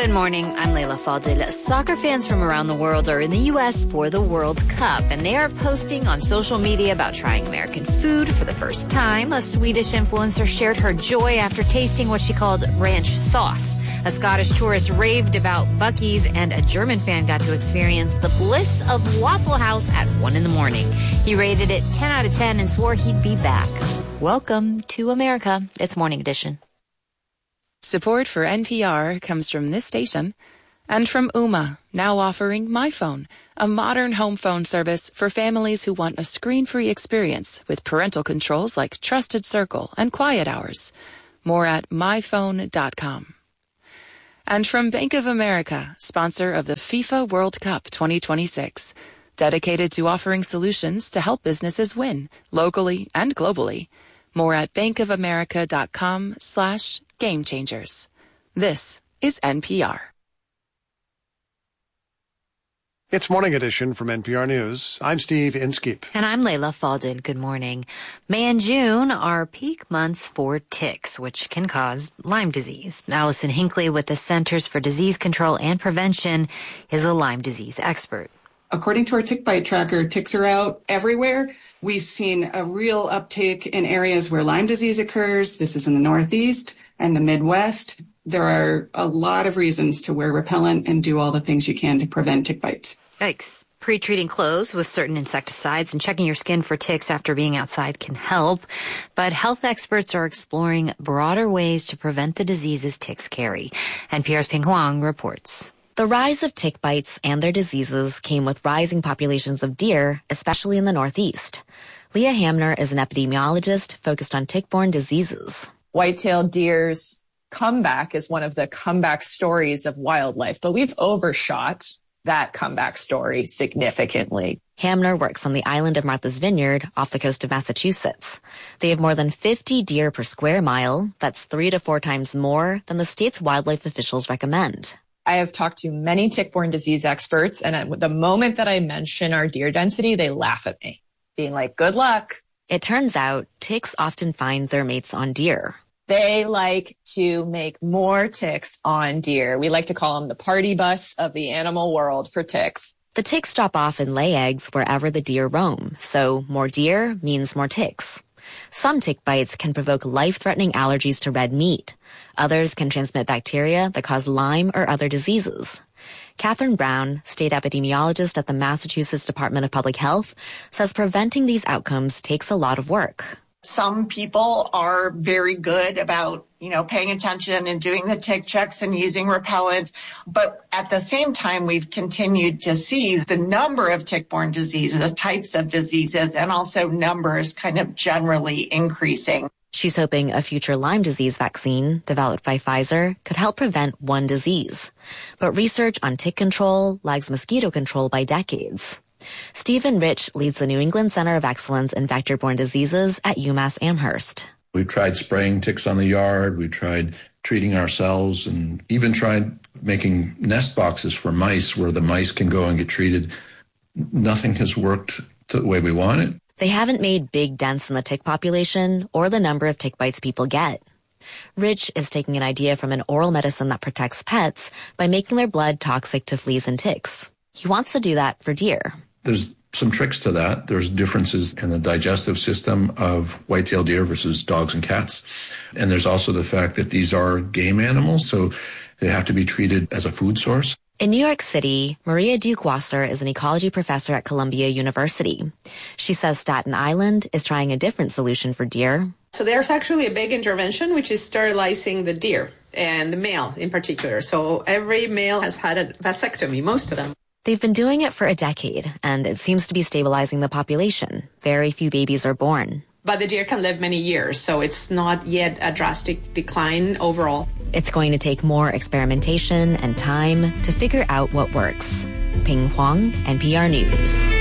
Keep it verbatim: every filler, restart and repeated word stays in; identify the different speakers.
Speaker 1: Good morning. I'm Layla Faldil. Soccer fans from around the world are in the U S for the World Cup, and they are posting on social media about trying American food for the first time. A Swedish influencer shared her joy after tasting what she called ranch sauce. A Scottish tourist raved about Buc-ee's, and a German fan got to experience the bliss of Waffle House at one in the morning. He rated it ten out of ten and swore he'd be back. Welcome to America. It's Morning Edition.
Speaker 2: Support for N P R comes from this station and from Ooma, now offering MyPhone, a modern home phone service for families who want a screen-free experience with parental controls like Trusted Circle and Quiet Hours. More at my phone dot com. And from Bank of America, sponsor of the FIFA World Cup twenty twenty-six, dedicated to offering solutions to help businesses win, locally and globally. More at bankofamerica.com slash game changers. This is N P R.
Speaker 3: It's Morning Edition from N P R News. I'm Steve Inskeep.
Speaker 1: And I'm Layla Faldil. Good morning. May and June are peak months for ticks, which can cause Lyme disease. Allison Hinckley with the Centers for Disease Control and Prevention is a Lyme disease expert.
Speaker 4: According to our tick bite tracker, ticks are out everywhere. We've seen a real uptake in areas where Lyme disease occurs. This is in the Northeast and the Midwest. There are a lot of reasons to wear repellent and do all the things you can to prevent tick bites.
Speaker 1: Yikes. Pre-treating clothes with certain insecticides and checking your skin for ticks after being outside can help. But health experts are exploring broader ways to prevent the diseases ticks carry. N P R's Ping Huang reports.
Speaker 5: The rise of tick bites and their diseases came with rising populations of deer, especially in the Northeast. Leah Hamner is an epidemiologist focused on tick-borne diseases.
Speaker 6: White-tailed deer's comeback is one of the comeback stories of wildlife, but we've overshot that comeback story significantly.
Speaker 5: Hamner works on the island of Martha's Vineyard off the coast of Massachusetts. They have more than fifty deer per square mile. That's three to four times more than the state's wildlife officials recommend.
Speaker 6: I have talked to many tick-borne disease experts, and at the moment that I mention our deer density, they laugh at me, being like, good luck.
Speaker 5: It turns out ticks often find their mates on deer.
Speaker 6: They like to make more ticks on deer. We like to call them the party bus of the animal world for ticks.
Speaker 5: The ticks drop off and lay eggs wherever the deer roam, so more deer means more ticks. Some tick bites can provoke life-threatening allergies to red meat. Others can transmit bacteria that cause Lyme or other diseases. Catherine Brown, state epidemiologist at the Massachusetts Department of Public Health, says preventing these outcomes takes a lot of work.
Speaker 7: Some people are very good about, you know, paying attention and doing the tick checks and using repellent. But at the same time, we've continued to see the number of tick-borne diseases, types of diseases, and also numbers kind of generally increasing.
Speaker 5: She's hoping a future Lyme disease vaccine developed by Pfizer could help prevent one disease. But research on tick control lags mosquito control by decades. Stephen Rich leads the New England Center of Excellence in Vector-Borne Diseases at UMass Amherst.
Speaker 8: We've tried spraying ticks on the yard. We tried treating ourselves and even tried making nest boxes for mice where the mice can go and get treated. Nothing has worked the way we want it.
Speaker 5: They haven't made big dents in the tick population or the number of tick bites people get. Rich is taking an idea from an oral medicine that protects pets by making their blood toxic to fleas and ticks. He wants to do that for deer.
Speaker 8: There's some tricks to that. There's differences in the digestive system of white-tailed deer versus dogs and cats. And there's also the fact that these are game animals, so they have to be treated as a food source.
Speaker 5: In New York City, Maria Duke-Wasser is an ecology professor at Columbia University. She says Staten Island is trying a different solution for deer.
Speaker 9: So there's actually a big intervention, which is sterilizing the deer, and the male in particular. So every male has had a vasectomy, most of them.
Speaker 5: They've been doing it for a decade, and it seems to be stabilizing the population. Very few babies are born.
Speaker 9: But the deer can live many years, so it's not yet a drastic decline overall.
Speaker 5: It's going to take more experimentation and time to figure out what works. Ping Huang, N P R News.